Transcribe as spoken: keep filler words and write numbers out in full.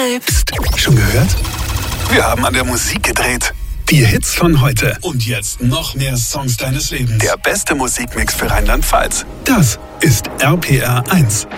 selbst. Schon gehört? Wir haben an der Musik gedreht. Die Hits von heute. Und jetzt noch mehr Songs deines Lebens. Der beste Musikmix für Rheinland-Pfalz. Das ist R P R eins.